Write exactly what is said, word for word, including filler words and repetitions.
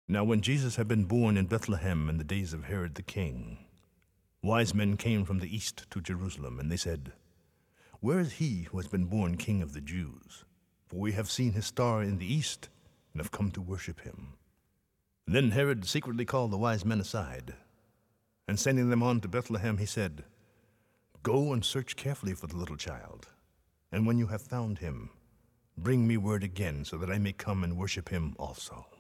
Now when Jesus had been born in Bethlehem in the days of Herod the king, wise men came from the east to Jerusalem, and they said, "Where is he who has been born King of the Jews? For we have seen his star in the east, and have come to worship him." Then Herod secretly called the wise men aside, and sending them on to Bethlehem, he said, "Go and search carefully for the little child, and when you have found him, bring me word again, so that I may come and worship him also."